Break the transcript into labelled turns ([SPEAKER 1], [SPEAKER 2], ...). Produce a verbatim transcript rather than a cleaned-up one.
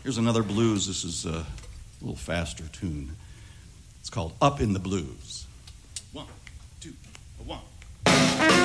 [SPEAKER 1] Here's another blues. This is a little faster tune. It's called Up in the Blues. One, two, one.